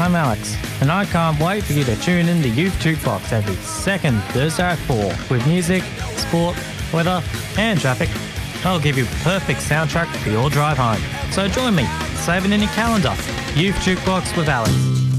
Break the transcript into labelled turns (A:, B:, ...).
A: I'm Alex, and I can't wait for you to tune in to Youth Jukebox every second Thursday at 4 with music, sport, weather, and traffic. I'll give you a perfect soundtrack for your drive home. So join me, save it in your calendar. Youth Jukebox with Alex.